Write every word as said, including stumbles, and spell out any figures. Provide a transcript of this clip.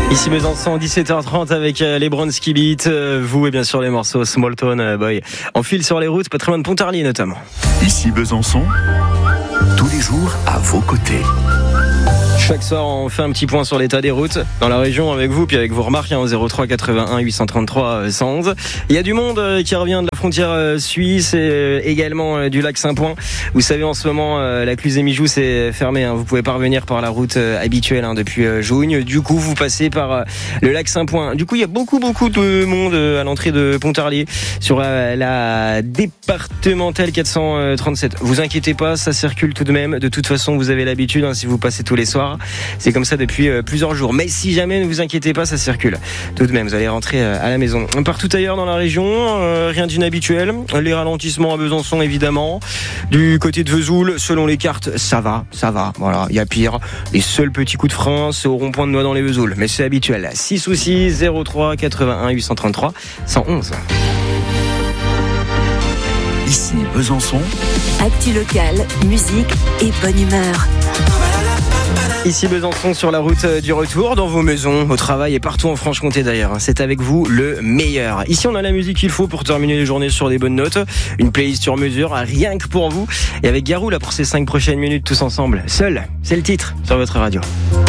Ici Besançon, dix-sept heures trente avec les Bronski Beat, vous et bien sûr les morceaux Small Town Boy. On file sur les routes, pas très loin de Pontarlier notamment. Ici Besançon, tous les jours à vos côtés. Chaque soir, on fait un petit point sur l'état des routes dans la région avec vous, puis avec vos remarques hein, au zéro trois quatre-vingt-un huit cent trente-trois cent onze. Il y a du monde qui revient de la frontière suisse et également du lac Saint-Point. Vous savez, en ce moment, la Cluse-et-Mijou c'est fermé. Hein. Vous pouvez pas revenir par la route habituelle hein, depuis juin. Du coup, vous passez par le lac Saint-Point. Du coup, il y a beaucoup, beaucoup de monde à l'entrée de Pontarlier sur la départementale quatre cent trente-sept. Vous inquiétez pas, ça circule tout de même. De toute façon, vous avez l'habitude hein, si vous passez tous les soirs. C'est comme ça depuis euh, plusieurs jours. Mais si jamais, ne vous inquiétez pas, ça circule. Tout de même, vous allez rentrer euh, à la maison. Partout ailleurs dans la région, euh, rien d'inhabituel. Les ralentissements à Besançon, évidemment. Du côté de Vesoul, selon les cartes, ça va, ça va. Voilà, il y a pire. Les seuls petits coups de frein, c'est au rond-point de Noix dans les Vesoul. Mais c'est habituel. six ou six, zéro trois quatre-vingt-un huit cent trente-trois cent onze. Ici Besançon. Actu locale, musique et bonne humeur. Ici Besançon sur la route du retour, dans vos maisons, au travail et partout en Franche-Comté d'ailleurs. C'est avec vous le meilleur. Ici on a la musique qu'il faut pour terminer les journées sur des bonnes notes. Une playlist sur mesure, rien que pour vous. Et avec Garou là pour ces cinq prochaines minutes tous ensemble. Seul, c'est le titre sur votre radio.